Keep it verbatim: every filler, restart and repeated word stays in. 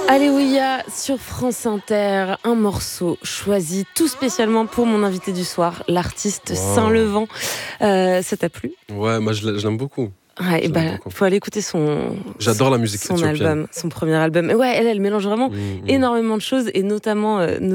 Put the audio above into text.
Alléluia sur France Inter, un morceau choisi tout spécialement pour mon invité du soir, l'artiste Wow. Saint-Levant. Euh, ça t'a plu ? Ouais, moi je l'aime beaucoup. Ouais, et bah, beaucoup. faut aller écouter son. J'adore la musique son éthiopienne. album, son premier album. Et ouais, elle, elle mélange vraiment Mmh, mmh. énormément de choses et notamment. Euh,